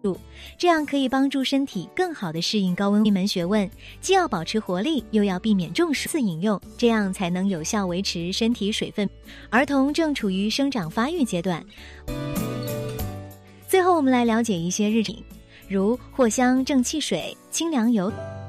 这样可以帮助身体更好地适应高温。一门学问，既要保持活力，又要避免中暑饮用，这样才能有效维持身体水分。儿童正处于生长发育阶段。最后我们来了解一些日品，如藿香正气水、清凉油。